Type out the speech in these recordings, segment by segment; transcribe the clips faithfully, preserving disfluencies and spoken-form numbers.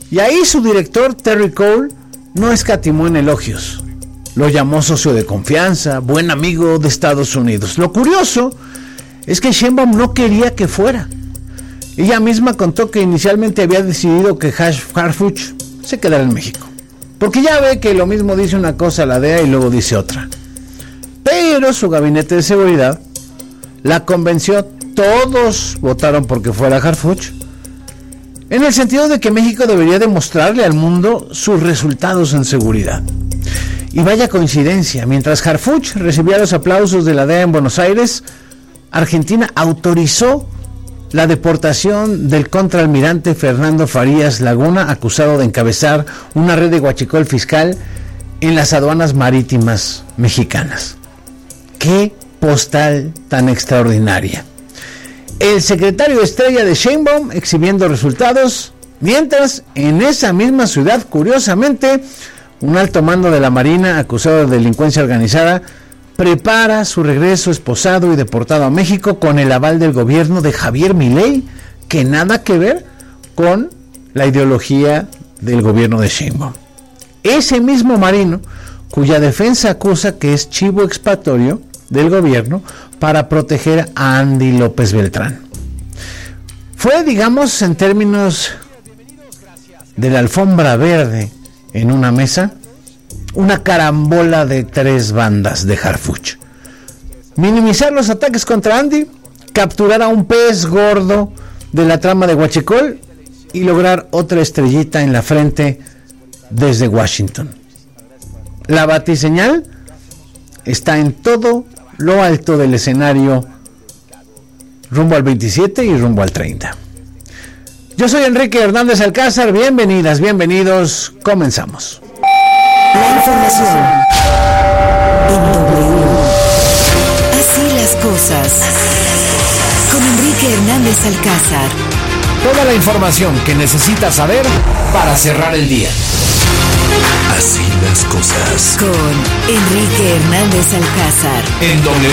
Y ahí su director, Terry Cole, no escatimó en elogios. Lo llamó socio de confianza, buen amigo de Estados Unidos. Lo curioso es que Sheinbaum no quería que fuera. Ella misma contó que inicialmente había decidido que Harfuch se quedara en México, porque ya ve que lo mismo dice una cosa la D E A y luego dice otra. Pero su gabinete de seguridad la convenció, todos votaron porque fuera Harfuch, en el sentido de que México debería demostrarle al mundo sus resultados en seguridad. Y vaya coincidencia, mientras Harfuch recibía los aplausos de la D E A en Buenos Aires, Argentina autorizó la deportación del contraalmirante Fernando Farías Laguna, acusado de encabezar una red de huachicol fiscal en las aduanas marítimas mexicanas. ¡Qué postal tan extraordinaria! El secretario estrella de Sheinbaum exhibiendo resultados, mientras en esa misma ciudad, curiosamente, un alto mando de la Marina acusado de delincuencia organizada prepara su regreso esposado y deportado a México con el aval del gobierno de Javier Milei, que nada que ver con la ideología del gobierno de Sheinbaum. Ese mismo marino, cuya defensa acusa que es chivo expiatorio del gobierno para proteger a Andy López Beltrán. Fue, digamos, en términos de la alfombra verde en una mesa, una carambola de tres bandas de Harfuch. Minimizar los ataques contra Andy, capturar a un pez gordo de la trama de huachicol y lograr otra estrellita en la frente desde Washington. La batiseñal está en todo lo alto del escenario rumbo al veintisiete y rumbo al treinta. Yo soy Enrique Hernández Alcázar, bienvenidas, bienvenidos, comenzamos. La información en W. Así las cosas. Con Enrique Hernández Alcázar. Toda la información que necesitas saber para cerrar el día. Así las cosas. Con Enrique Hernández Alcázar. En W.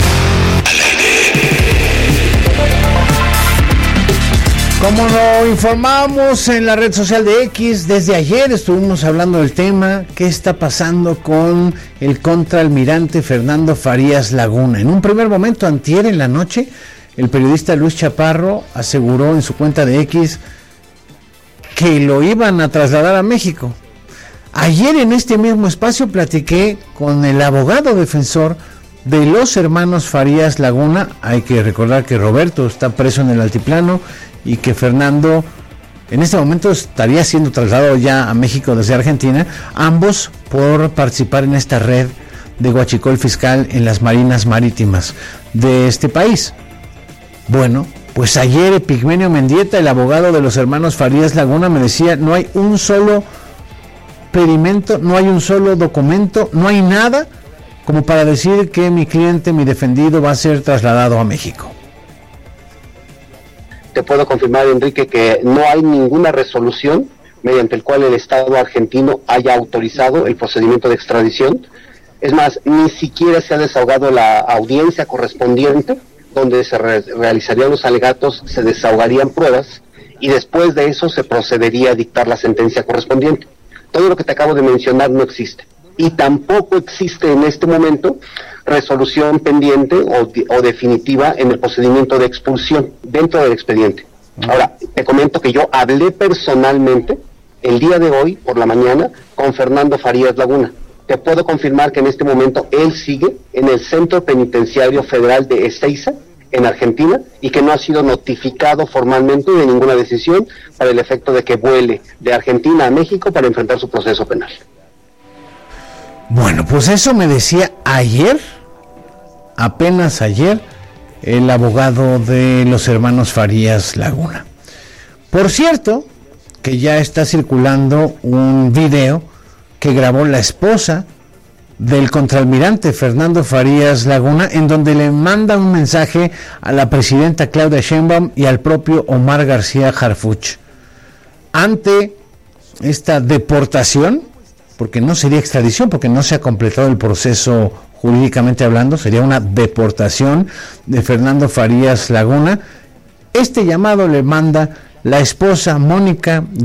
Como lo informamos en la red social de X, desde ayer estuvimos hablando del tema, qué está pasando con el contraalmirante Fernando Farías Laguna. En un primer momento, antier en la noche, el periodista Luis Chaparro aseguró en su cuenta de X que lo iban a trasladar a México. Ayer en este mismo espacio platiqué con el abogado defensor de los hermanos Farías Laguna. Hay que recordar que Roberto está preso en el altiplano y que Fernando en este momento estaría siendo trasladado ya a México desde Argentina, ambos por participar en esta red de huachicol fiscal en las marinas marítimas de este país. Bueno, pues ayer Epigmenio Mendieta, el abogado de los hermanos Farías Laguna, me decía, no hay un solo pedimento, no hay un solo documento, no hay nada como para decir que mi cliente, mi defendido, va a ser trasladado a México. Te puedo confirmar, Enrique, que no hay ninguna resolución mediante el cual el Estado argentino haya autorizado el procedimiento de extradición. Es más, ni siquiera se ha desahogado la audiencia correspondiente, donde se re- realizarían los alegatos, se desahogarían pruebas, y después de eso se procedería a dictar la sentencia correspondiente. Todo lo que te acabo de mencionar no existe. Y tampoco existe en este momento resolución pendiente o, o definitiva en el procedimiento de expulsión dentro del expediente. Ahora, te comento que yo hablé personalmente el día de hoy por la mañana con Fernando Farías Laguna. Te puedo confirmar que en este momento él sigue en el Centro Penitenciario Federal de Ezeiza, en Argentina, y que no ha sido notificado formalmente de ninguna decisión para el efecto de que vuele de Argentina a México para enfrentar su proceso penal. Bueno, pues eso me decía ayer, apenas ayer, el abogado de los hermanos Farías Laguna. Por cierto, que ya está circulando un video que grabó la esposa del contraalmirante Fernando Farías Laguna, en donde le manda un mensaje a la presidenta Claudia Sheinbaum y al propio Omar García Harfuch. Ante esta deportación, porque no sería extradición, porque no se ha completado el proceso jurídicamente hablando, sería una deportación de Fernando Farías Laguna. Este llamado le manda la esposa Mónica